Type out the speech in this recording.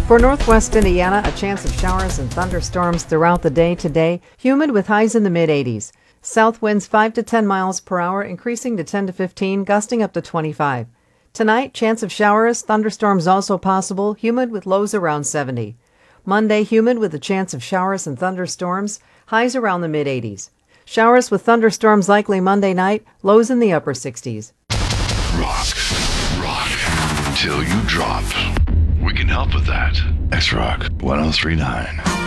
For northwest Indiana, a chance of showers and thunderstorms throughout the day today, humid with highs in the mid-80s. South winds 5 to 10 miles per hour, increasing to 10 to 15, gusting up to 25. Tonight, chance of showers, thunderstorms also possible, humid with lows around 70. Monday, humid with a chance of showers and thunderstorms, highs around the mid-80s. Showers with thunderstorms likely Monday night, lows in the upper 60s. Rock, until you drop. We can help with that. X-Rock 1039.